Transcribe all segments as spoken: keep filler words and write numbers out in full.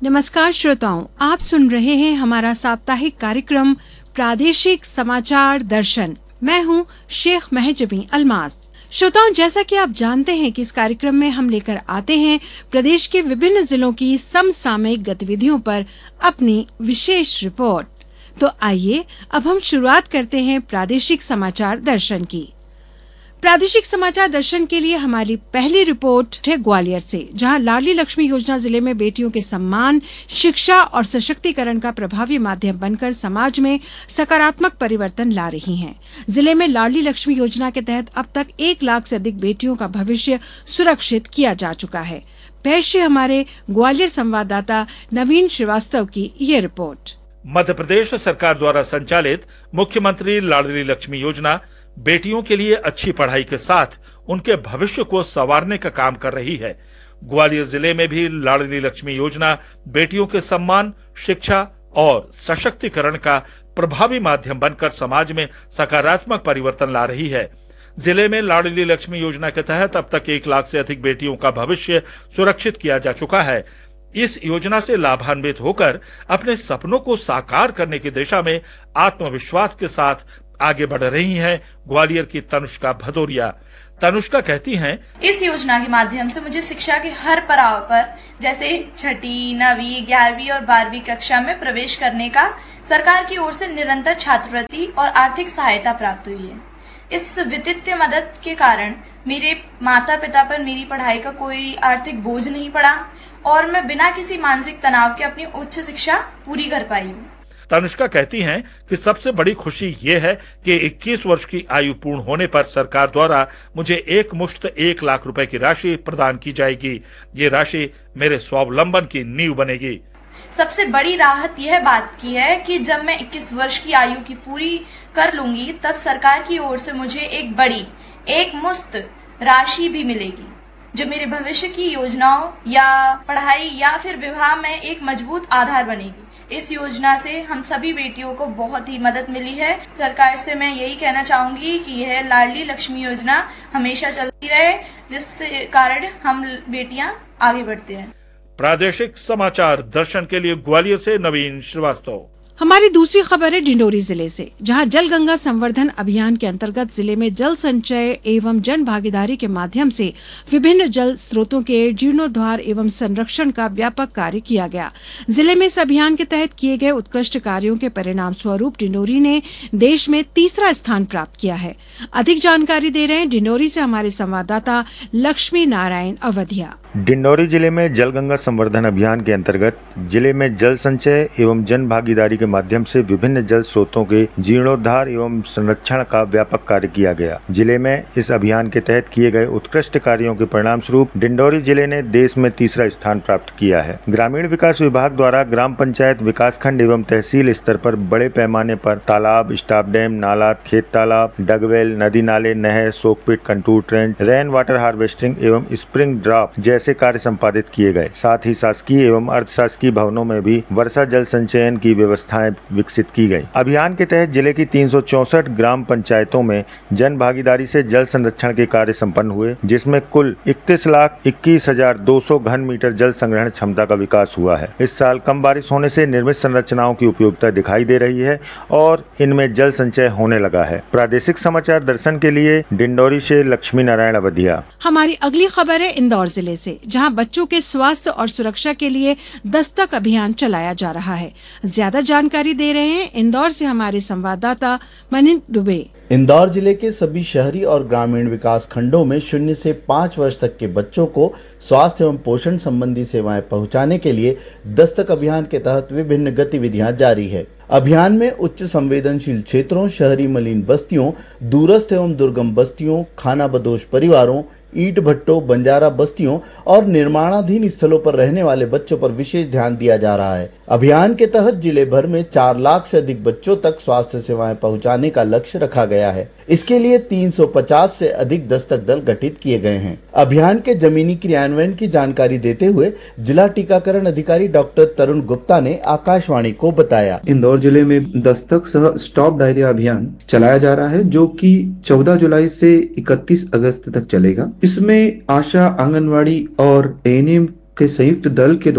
नमस्कार श्रोताओं, आप सुन रहे हैं हमारा साप्ताहिक कार्यक्रम प्रादेशिक समाचार दर्शन। मैं हूं शेख महजबी अल्मास। श्रोताओं, जैसा कि आप जानते हैं कि इस कार्यक्रम में हम लेकर आते हैं प्रदेश के विभिन्न जिलों की समसामयिक गतिविधियों पर अपनी विशेष रिपोर्ट। तो आइए अब हम शुरुआत करते हैं प्रादेशिक समाचार दर्शन की। प्रादेशिक समाचार दर्शन के लिए हमारी पहली रिपोर्ट है ग्वालियर से, जहां लाडली लक्ष्मी योजना जिले में बेटियों के सम्मान, शिक्षा और सशक्तिकरण का प्रभावी माध्यम बनकर समाज में सकारात्मक परिवर्तन ला रही हैं। जिले में लाडली लक्ष्मी योजना के तहत अब तक एक लाख से अधिक बेटियों का भविष्य सुरक्षित किया जा चुका है। पेश है हमारे ग्वालियर संवाददाता नवीन श्रीवास्तव की ये रिपोर्ट। मध्य प्रदेश सरकार द्वारा संचालित मुख्यमंत्री लाडली लक्ष्मी योजना बेटियों के लिए अच्छी पढ़ाई के साथ उनके भविष्य को संवारने का काम कर रही है। ग्वालियर जिले में भी लाडली लक्ष्मी योजना बेटियों के सम्मान, शिक्षा और सशक्तिकरण का प्रभावी माध्यम बनकर समाज में सकारात्मक परिवर्तन ला रही है। जिले में लाडली लक्ष्मी योजना के तहत अब तक एक लाख से अधिक बेटियों का भविष्य सुरक्षित किया जा चुका है। इस योजना से लाभान्वित होकर अपने सपनों को साकार करने की दिशा में आत्मविश्वास के साथ आगे बढ़ रही हैं ग्वालियर की तनुष्का भदौरिया। तनुष्का कहती हैं, इस योजना के माध्यम से मुझे शिक्षा के हर पड़ाव पर, जैसे छठी, नवीं, ग्यारहवीं और बारहवीं कक्षा में प्रवेश करने का सरकार की ओर से निरंतर छात्रवृत्ति और आर्थिक सहायता प्राप्त हुई है। इस वित्तीय मदद के कारण मेरे माता पिता पर मेरी पढ़ाई का कोई आर्थिक बोझ नहीं पड़ा और मैं बिना किसी मानसिक तनाव के अपनी उच्च शिक्षा पूरी कर पाई हूँ। तनुष्का कहती हैं कि सबसे बड़ी खुशी ये है कि इक्कीस वर्ष की आयु पूर्ण होने पर सरकार द्वारा मुझे एक मुश्त एक लाख रुपए की राशि प्रदान की जाएगी। ये राशि मेरे स्वावलंबन की नींव बनेगी। सबसे बड़ी राहत यह बात की है कि जब मैं इक्कीस वर्ष की आयु की पूरी कर लूंगी तब सरकार की ओर से मुझे एक बड़ी एक मुश्त राशि भी मिलेगी, जो मेरे भविष्य की योजनाओं या पढ़ाई या फिर विवाह में एक मजबूत आधार बनेगी। इस योजना से हम सभी बेटियों को बहुत ही मदद मिली है। सरकार से मैं यही कहना चाहूंगी कि यह लाडली लक्ष्मी योजना हमेशा चलती रहे, जिससे कारण हम बेटियां आगे बढ़ते हैं। प्रादेशिक समाचार दर्शन के लिए ग्वालियर से नवीन श्रीवास्तव। हमारी दूसरी खबर है डिंडोरी जिले से, जहां जल गंगा संवर्धन अभियान के अंतर्गत जिले में जल संचय एवं जन भागीदारी के माध्यम से विभिन्न जल स्रोतों के जीर्णोद्धार एवं संरक्षण का व्यापक कार्य किया गया। जिले में इस अभियान के तहत किए गए उत्कृष्ट कार्यों के परिणाम स्वरूप डिंडोरी ने देश में तीसरा स्थान प्राप्त किया है। अधिक जानकारी दे रहे हैं डिंडोरी से हमारे संवाददाता लक्ष्मी नारायण अवधिया। डिंडोरी जिले में जल गंगा संवर्धन अभियान के अंतर्गत जिले में जल संचय एवं जन भागीदारी के माध्यम से विभिन्न जल स्रोतों के जीर्णोद्धार एवं संरक्षण का व्यापक कार्य किया गया। जिले में इस अभियान के तहत किए गए उत्कृष्ट कार्यों के परिणाम स्वरूप डिंडोरी जिले ने देश में तीसरा स्थान प्राप्त किया है। ग्रामीण विकास विभाग द्वारा ग्राम पंचायत, विकास खंड एवं तहसील स्तर पर बड़े पैमाने पर तालाब, स्टॉप डैम, नाला, खेत तालाब, डगवेल, नदी नाले, नहर, soak pit, contour trench, rain water harvesting एवं स्प्रिंग ड्राफ्ट जैसे कार्य संपादित किए गए। साथ ही शासकीय एवं अर्धशासकीय भवनों में भी वर्षा जल संचयन की व्यवस्थाएं विकसित की गई। अभियान के तहत जिले की तीन सौ चौसठ ग्राम पंचायतों में जन भागीदारी से जल संरक्षण के कार्य संपन्न हुए, जिसमें कुल इकतीस लाख इक्कीस हजार दो सौ घन मीटर जल संग्रहण क्षमता का विकास हुआ है। इस साल कम बारिश होने से निर्मित संरचनाओं की उपयोगिता दिखाई दे रही है और इनमें जल संचय होने लगा है। प्रादेशिक समाचार दर्शन के लिए डिंडोरी से लक्ष्मी नारायण अवधिया। हमारी अगली खबर है इंदौर जिले से, जहां बच्चों के स्वास्थ्य और सुरक्षा के लिए दस्तक अभियान चलाया जा रहा है। ज्यादा जानकारी दे रहे हैं इंदौर से हमारे संवाददाता मनीष दुबे। इंदौर जिले के सभी शहरी और ग्रामीण विकास खंडों में शून्य से पाँच वर्ष तक के बच्चों को स्वास्थ्य एवं पोषण संबंधी सेवाएं पहुंचाने के लिए दस्तक अभियान के तहत विभिन्न गतिविधियां जारी है। अभियान में उच्च संवेदनशील क्षेत्रों, शहरी मलिन बस्तियों, दूरस्थ एवं दुर्गम बस्तियों, खाना बदोश परिवारों, ईंट भट्टों, बंजारा बस्तियों और निर्माणाधीन स्थलों पर रहने वाले बच्चों पर विशेष ध्यान दिया जा रहा है। अभियान के तहत जिले भर में चार लाख से अधिक बच्चों तक स्वास्थ्य सेवाएं पहुंचाने का लक्ष्य रखा गया है। इसके लिए तीन सौ पचास से अधिक दस्तक दल गठित किए गए हैं। अभियान के जमीनी क्रियान्वयन की जानकारी देते हुए जिला टीकाकरण अधिकारी डॉक्टर तरुण गुप्ता ने आकाशवाणी को बताया, इंदौर जिले में दस्तक सह स्टॉप डायरिया अभियान चलाया जा रहा है, जो कि चौदह जुलाई से इकतीस अगस्त तक चलेगा। इसमें आशा, आंगनवाड़ी और एएनएम के संयुक्त दल के द्वारा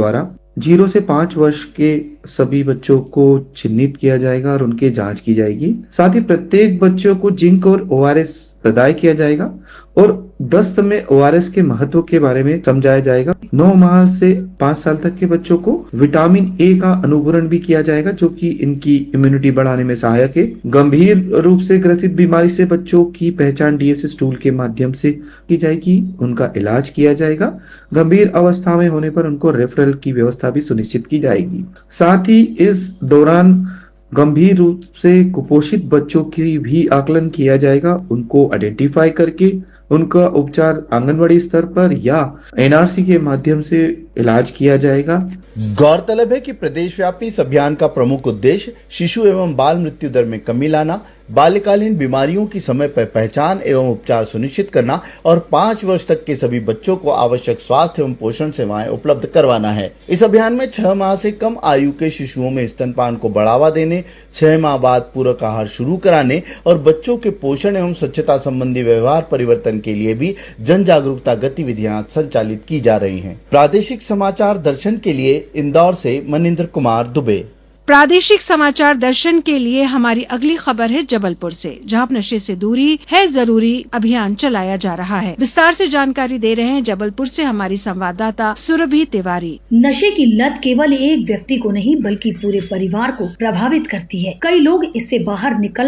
जीरो से पांच वर्ष के सभी बच्चों को चिन्हित किया जाएगा और उनकी जांच की जाएगी। साथ ही प्रत्येक बच्चों को जिंक और ओआरएस प्रदाय किया जाएगा और दस्त में ओआरएस के महत्व के बारे में समझाया जाएगा। नौ माह से पांच साल तक के बच्चों को विटामिन ए का अनुग्रहण भी किया जाएगा, जो कि इनकी इम्यूनिटी बढ़ाने में सहायक है। गंभीर रूप से ग्रसित बीमारी से बच्चों की पहचान डीएसएस टूल के माध्यम से की जाएगी, उनका इलाज किया जाएगा। गंभीर अवस्था में होने पर उनको रेफरल की व्यवस्था भी सुनिश्चित की जाएगी। साथ ही इस दौरान गंभीर रूप से कुपोषित बच्चों की भी आकलन किया जाएगा, उनको आइडेंटिफाई करके उनका उपचार आंगनवाड़ी स्तर पर या एनआरसी के माध्यम से इलाज किया जाएगा। गौरतलब है कि प्रदेश व्यापी इस अभियान का प्रमुख उद्देश्य शिशु एवं बाल मृत्यु दर में कमी लाना, बाल्यकालीन बीमारियों की समय पर पहचान एवं उपचार सुनिश्चित करना और पाँच वर्ष तक के सभी बच्चों को आवश्यक स्वास्थ्य एवं पोषण सेवाएं उपलब्ध करवाना है। इस अभियान में छह माह से कम आयु के शिशुओं में स्तनपान को बढ़ावा देने, छह माह बाद पूरक आहार शुरू कराने और बच्चों के पोषण एवं स्वच्छता संबंधी व्यवहार परिवर्तन के लिए भी जन जागरूकता गतिविधियां संचालित की जा रही हैं। प्रादेशिक समाचार दर्शन के लिए इंदौर से मनिंद्र कुमार दुबे। प्रादेशिक समाचार दर्शन के लिए हमारी अगली खबर है जबलपुर से, जहां नशे से दूरी है जरूरी अभियान चलाया जा रहा है। विस्तार से जानकारी दे रहे हैं जबलपुर से हमारी संवाददाता सुरभि तिवारी। नशे की लत केवल एक व्यक्ति को नहीं बल्कि पूरे परिवार को प्रभावित करती है। कई लोग इससे बाहर निकल